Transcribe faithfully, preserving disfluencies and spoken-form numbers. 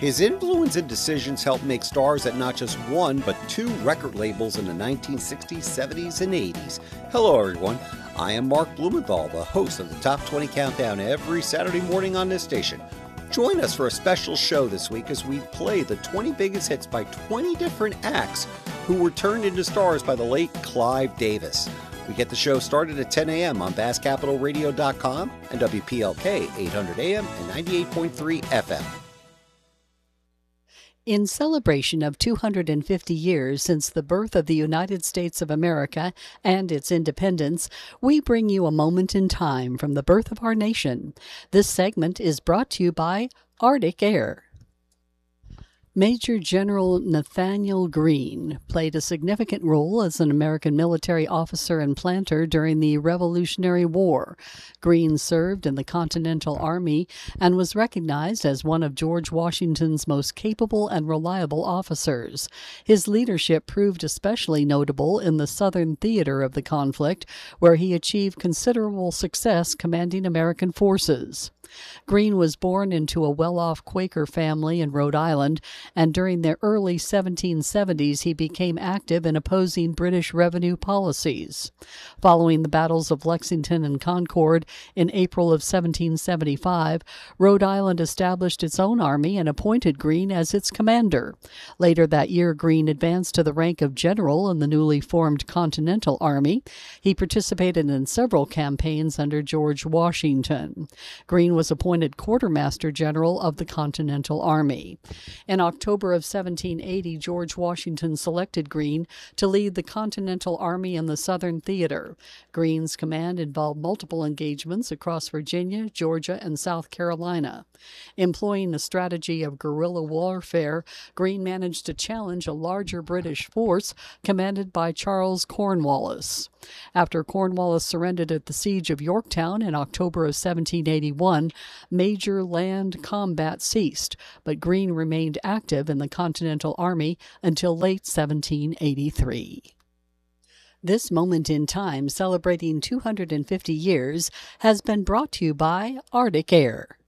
His influence and decisions helped make stars at not just one, but two record labels in the nineteen sixties, seventies, and eighties. Hello, everyone. I am Mark Blumenthal, the host of the Top twenty Countdown every Saturday morning on this station. Join us for a special show this week as we play the twenty biggest hits by twenty different acts who were turned into stars by the late Clive Davis. We get the show started at ten a.m. on Bass Capital Radio dot com and W P L K eight hundred A M and ninety-eight point three F M. In celebration of two hundred fifty years since the birth of the United States of America and its independence, we bring you a moment in time from the birth of our nation. This segment is brought to you by Arctic Air. Major General Nathanael Greene played a significant role as an American military officer and planter during the Revolutionary War. Greene served in the Continental Army and was recognized as one of George Washington's most capable and reliable officers. His leadership proved especially notable in the southern theater of the conflict, where he achieved considerable success commanding American forces. Greene was born into a well-off Quaker family in Rhode Island, and during the early seventeen seventies he became active in opposing British revenue policies. Following the battles of Lexington and Concord in April of seventeen seventy-five, Rhode Island established its own army and appointed Greene as its commander. Later that year, Greene advanced to the rank of general in the newly formed Continental Army. He participated in several campaigns under George Washington. Greene was appointed quartermaster general of the Continental Army. In October of seventeen eighty, George Washington selected Greene to lead the Continental Army in the Southern Theater. Greene's command involved multiple engagements across Virginia, Georgia, and South Carolina. Employing a strategy of guerrilla warfare, Greene managed to challenge a larger British force commanded by Charles Cornwallis. After Cornwallis surrendered at the Siege of Yorktown in October of seventeen eighty-one, major land combat ceased, but Greene remained active in the Continental Army until late seventeen eighty-three. This moment in time, celebrating two hundred fifty years, has been brought to you by Arctic Air.